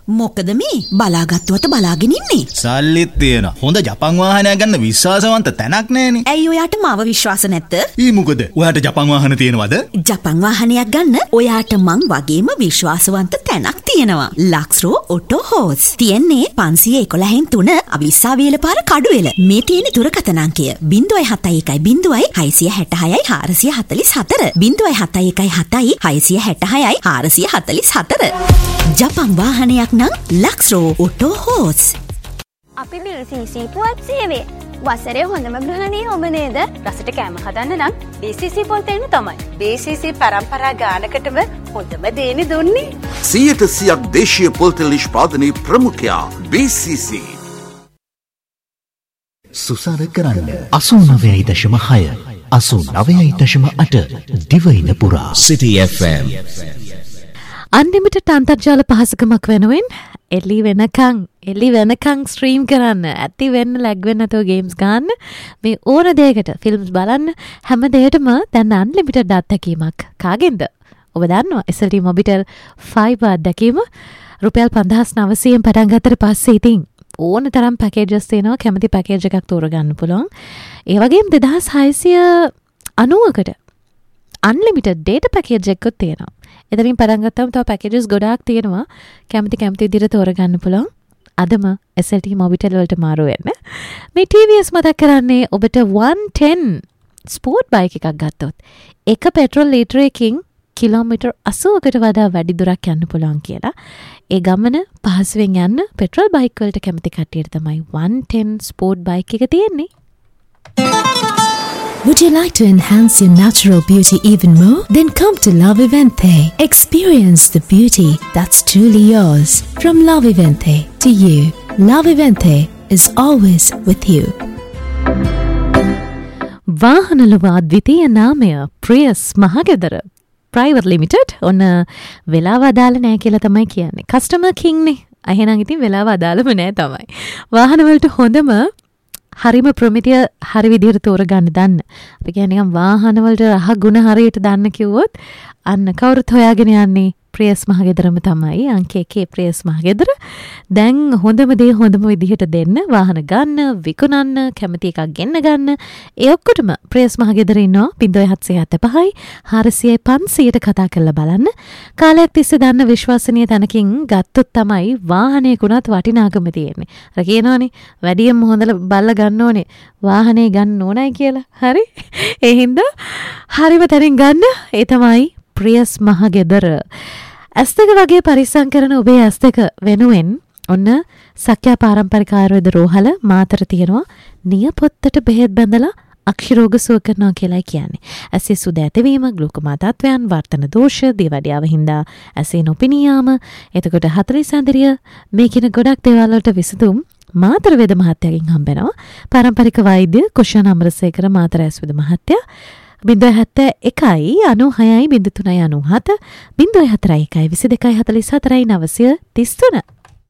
මොකද මේ බලාගත්තුවට බලාගෙන ඉන්නේ? සල්ලිත් තියෙන හොඳ ජපන් වාහනයක් ගන්න විශ්වාසවන්ත තැනක් නෑනේ. ඇයි ඔයාට මාව විශ්වාස නැත්ද? ඊ මොකද? ඔයාට ජපන් වාහන තියෙනවද? ජපන් වාහනයක් ගන්න ඔයාට මං වගේම විශ්වාසවන්ත තැනක් තියෙනවා. ලක්ස්රෝ ඔටෝ හෝස්. තියෙන්නේ 511 අවිස්සාවේල පාර කඩුවෙල. මේ තියෙන දුරකථන අංකය 071 666 444 071 666 444. ජපන් වාහනයක් නම් ලක්ස්රෝ ඔටෝ හෝස්. අපි BCC පුවත් සේවය. වසරේ හොඳම ගෘහණිය ඔබ නේද? රසට කෑම හදන්න නම් BCC පොල් තෙන්න තමයි. BCC පරම්පරා ගානකටම හොඳම දේනි දුන්නේ. 100% දේශීය පොල් තෙල් නිෂ්පාදනයේ ප්‍රමුඛයා BCC. සුසාර කරන්න 89.6 89.8 දිවයින පුරා City FM අන්ලිමිටඩ් අන්තර්ජාල පහසුකමක් වෙනුවෙන් එලි වෙනකන් ස්ට්‍රීම් කරන්න ඇති වෙන්න ලැග් වෙන්න නැතුව ගේම්ස් ගන්න මේ ඕන දෙයකට ෆිල්ම්ස් බලන්න හැම දෙයකටම දැන් අන්ලිමිටඩ් අත්දැකීමක් කාගෙන්ද ඔබ දන්නවා SLT මොබිටෙල් 5 අත්දැකීම රුපියල් 5900න් පටන් ගත්තට පස්සේ ඉතින් ඕන තරම් පැකේජස් තියෙනවා කැමති පැකේජ් එකක් තෝරගන්න පුළුවන් ඒ වගේම 2690කට අන්ලිමිටඩ් ඩේටා පැකේජ් එකක් තියෙනවා එතනින් පටන් ගත්තම තව පැකේජස් ගොඩාක් තියෙනවා කැමති විදිහට තෝරගන්න පුළුවන් අදම SLT මොබිටෙල් වලට මාරු වෙන්න මේ TVS මතක් කරන්නේ ඔබට 110 ස්පෝර්ට් බයික් එකක් ගත්තොත් එක පෙට්‍රල් ලීටරයකින් කිලෝමීටර් 80කට වඩා වැඩි දුරක් යන්න පුළුවන් කියලා ඒ ගමන පහසුවෙන් යන්න පෙට්‍රල් බයික් වලට කැමති කට්ටියට තමයි 110 ස්පෝර්ට් බයික් එක තියෙන්නේ. Would you like to enhance your natural beauty even more? Then come to Lavivente. Experience the beauty that's truly yours. From Lavivente to you, Lavivente is always with you. වාහනලවා ද්විතීය නාමය ප්‍රියස් මහගෙදර private limited ඔන්න වෙලාව අදාළ නෑ කියලා තමයි කියන්නේ. Customer කිං නේ. එහෙනම් ඉතින් වෙලාව අදාළම නෑ තමයි. වාහන වලට හොඳම හරිම ප්‍රමිතිය හරි විදිහට තෝරගන්න දන්න. අපි කියන්නේ නිකන් වාහන වලට රහ ගුණ හරියට දන්න කිව්වොත් අන්න කවුරුත් හොයාගෙන යන්නේ ප්‍රියස් මහගෙදරම තමයි. අංක 1 ප්‍රියස් මහගෙදර. දැන් හොඳම දේ හොඳම විදිහට දෙන්න වාහන ගන්න, විකුණන්න, කැමති එකක් ගෙන්න ගන්න. ඒ ඔක්කොටම ප්‍රියස් මහගෙදර ඉන්නවා 0775 400 කතා කරලා බලන්න. කාලයක් තිස්සේ දන්න විශ්වසනීය තැනකින් ගත්තොත් තමයි වාහනයකුණත් වටිනාකම තියෙන්නේ. අර කියනවනේ වැඩියෙන්ම හොඳට බලලා ගන්න ඕනේ වාහනේ ගන්න ඕනයි කියලා. හරි? ඒ හින්දා හරිම තැනින් ගන්න. ඒ තමයි ප්‍රියස් මහගෙදර. ඇස් දෙක වගේ පරිස්සම් කරන ඔබේ ඇස් දෙක වෙනුවෙන් ඔන්න සක්‍යා පාරම්පරික ආයුර්වේද රෝහල මාතර තියෙනවා නියපොත්තට බෙහෙත් බඳලා අක්ෂරෝග සුව කරනවා කියලා කියන්නේ. ඇසේ සුද ඇතිවීම, ග්ලූකෝමා තත්වයන්, වර්තන දෝෂ, දියවැඩියාව හින්දා ඇසේ නොපෙනියාම, එතකොට හතරේ සැඳරිය මේ කියන ගොඩක් දේවල් වලට විසඳුම් මාතර වේද මහත්තයාගෙන් හම්බෙනවා. පාරම්පරික වෛද්‍ය කුෂාන අමරසේකර මාතර ඇස්වේද මහත්තයා 071 96 0397 041 22 44 933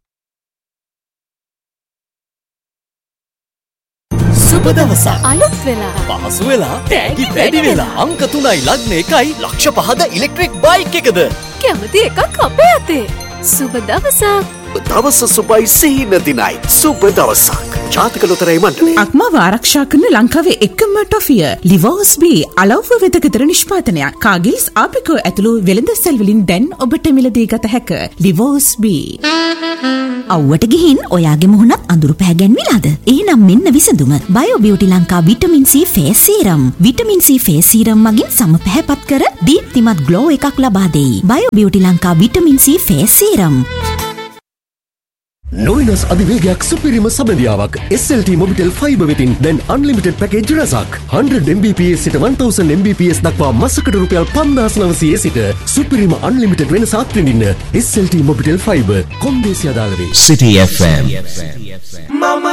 සුබ දවසක් අලුත් වෙලා පහසු වෙලා තෑගි වැඩි වෙලා අංක 3යි ලග්න 1යි ලක්ෂ 5ද ඉලෙක්ට්‍රික් බයික් එකද කැමති එකක් අපේ අතේ. සුබ දවසක්. දවස සුබයි සිහින දිනයි සුබ දවසක්. ජාතක ලොතරැයි මණ්ඩලය අක්මාව ආරක්ෂා කරන ලංකාවේ එකම ටොෆිය ලිවෝස් බී අලව්ව වෙදකතර නිෂ්පාදනයක්. කාගිල්ස් ආපිකෝ ඇතුළු වෙළඳ සෙල් වලින් දැන් ඔබට මිලදී ගත හැක. ලිවෝස් බී. අවුවට ගිහින් ඔයාගේ මුහුණත් අඳුරු පැහැගැන්විලාද? එහෙනම් මෙන්න විසඳුම. Bio beauty Lanka vitamin C face serum. Vitamin C face serum මගින් සම පැහැපත් කර දීප්තිමත් ග්ලෝ එකක් ලබා දෙයි. Bio beauty Lanka vitamin C face serum. නොවිනස් අධිවේගයක් සුපිරිම සබඳියාවක් SLT මොබිටෙල් 5 වෙතින් දැන් අන්ලිමිටඩ් පැකේජ් රසක් 100 Mbps සිට 1000 Mbps දක්වා මාසකට රුපියල් 5900 සිට සුපිරිම අන්ලිමිටඩ් වෙනසක් විඳින්න SLT මොබිටෙල් 5 කොන්දේසි අදාළ වේ. City FM